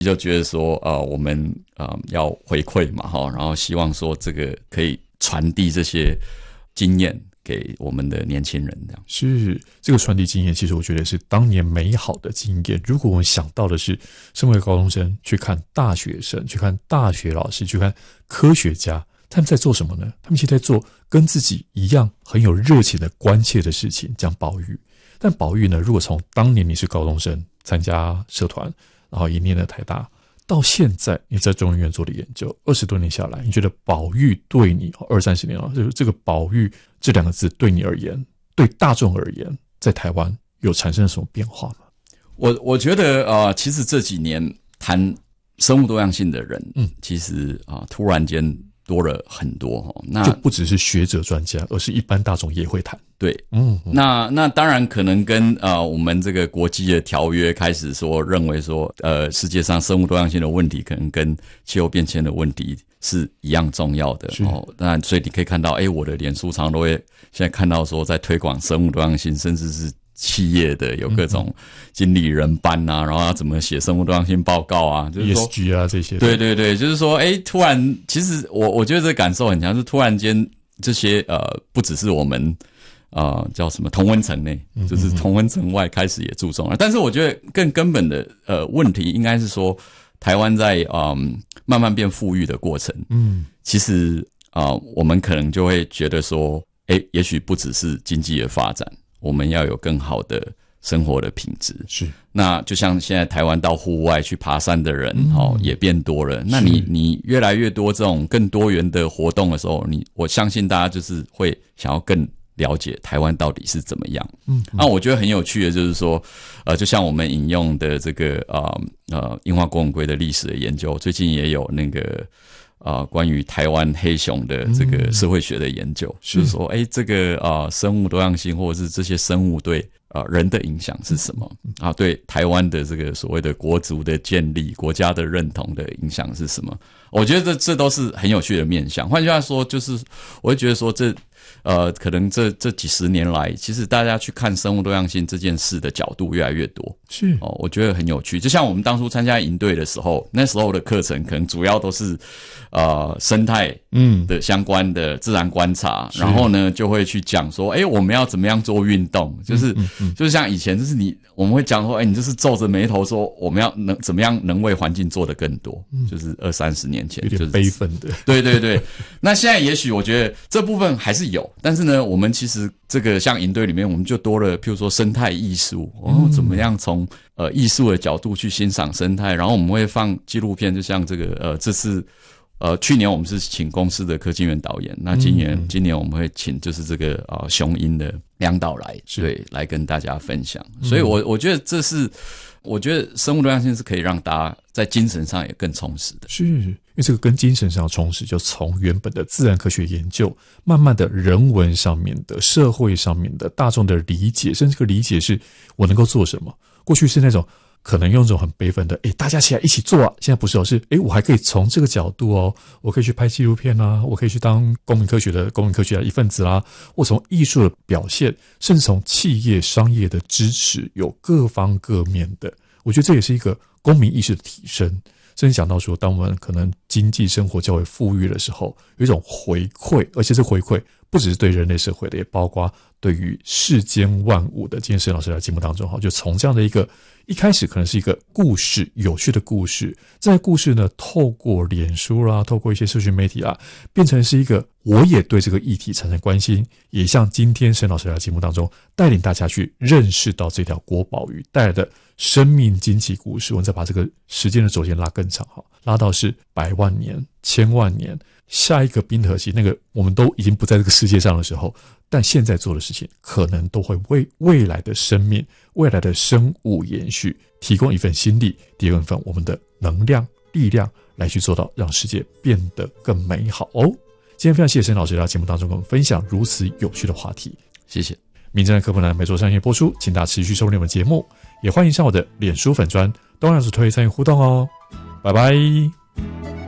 就觉得说我们要回馈嘛齁，然后希望说这个可以传递这些经验给我们的年轻人，这样是这个传递经验，其实我觉得是当年美好的经验。如果我们想到的是，身为高中生去看大学生，去看大学老师，去看科学家，他们在做什么呢？他们其实在做跟自己一样很有热情的关切的事情，讲保育。但保育呢，如果从当年你是高中生参加社团，然后也念了台大，到现在你在中研院做的研究，20多年下来，你觉得保育对你20-30年了，这个保育这2个字对你而言，对大众而言，在台湾有产生什么变化吗？ 我觉得其实这几年谈生物多样性的人，其实突然间多了很多那就不只是学者专家，而是一般大众也会谈。 对，那当然可能跟我们这个国际的条约开始说认为说世界上生物多样性的问题可能跟气候变迁的问题是一样重要的那所以你可以看到我的脸书常都会现在看到说在推广生物多样性，甚至是企业的有各种经理人班然后要怎么写生物多样性报告就是说 ESG 这些。 对对对，就是说突然其实我觉得这个感受很强，是突然间这些不只是我们叫什么同温层内，就是同温层外开始也注重了。但是我觉得更根本的问题应该是说，台湾在慢慢变富裕的过程，其实我们可能就会觉得说，也许不只是经济的发展，我们要有更好的生活的品质。 是， 那就像现在台湾到户外去爬山的人也变多了。那你越来越多这种更多元的活动的时候，我相信大家就是会想要更了解台湾到底是怎么样。那我觉得很有趣的就是说就像我们引用的这个樱花公文龟的历史的研究，最近也有那个关于台湾黑熊的这个社会学的研究，就是说这个生物多样性或者是这些生物对人的影响是什么对台湾的这个所谓的国族的建立、国家的认同的影响是什么。我觉得这都是很有趣的面向。换句话说，就是我会觉得说可能这几十年来，其实大家去看生物多样性这件事的角度越来越多。 是我觉得很有趣。就像我们当初参加营队的时候，那时候的课程可能主要都是生态的相关的自然观察，然后呢就会去讲说我们要怎么样做运动，就是像以前就是我们会讲说你就是皱着眉头说我们要怎么样能为环境做得更多，就是20-30年前有点悲愤的。 对对对。那现在也许我觉得这部分还是有，但是呢我们其实这个像营队里面我们就多了譬如说生态艺术，怎么样从艺术的角度去欣赏生态，然后我们会放纪录片，就像这个这次去年我们是请公司的柯金源导演，那今年我们会请就是这个雄鹰的梁导来跟大家分享。所以我觉得我觉得生物多样性是可以让大家在精神上也更充实的。 是，因为这个跟精神上充实，就从原本的自然科学研究，慢慢的人文上面的、社会上面的、大众的理解，甚至这个理解是我能够做什么。过去是那种可能用这种很悲愤的大家起来一起做现在不是是我还可以从这个角度我可以去拍纪录片我可以去当公民科学的一份子或从艺术的表现，甚至从企业商业的支持，有各方各面的。我觉得这也是一个公民意识的提升。甚至讲到说，当我们可能经济生活较为富裕的时候，有一种回馈，而且这回馈不只是对人类社会的，也包括对于世间万物的。今天沈老师来节目当中就从这样的一开始可能是一个故事，有趣的故事，这故事呢透过脸书透过一些社群媒体变成是一个我也对这个议题产生关心，也像今天沈老师来节目当中带领大家去认识到这条国宝鱼带来的生命惊奇故事。我们再把这个时间的轴线拉更长拉到是100万年、1000万年，下一个冰河期，那个我们都已经不在这个世界上的时候，但现在做的事情可能都会为未来的生命、未来的生物延续提供一份心力，提供一份我们的能量、力量，来去做到让世界变得更美好今天非常谢谢沈老师来到节目当中跟我们分享如此有趣的话题，谢谢。民政的科普栏每周3天播出，请大家持续收听我们节目，也欢迎上我的脸书粉专，都让老师推参与互动拜拜。